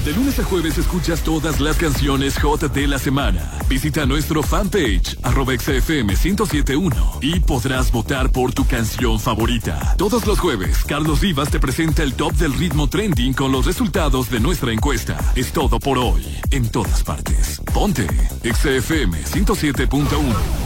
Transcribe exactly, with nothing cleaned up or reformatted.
De lunes a jueves escuchas todas las canciones hot de la semana. Visita nuestro fanpage, arroba X F M ciento siete punto uno, y podrás votar por tu canción favorita. Todos los jueves, Carlos Rivas te presenta el top del ritmo trending con los resultados de nuestra encuesta. Es todo por hoy, en todas partes. Ponte X F M ciento siete punto uno.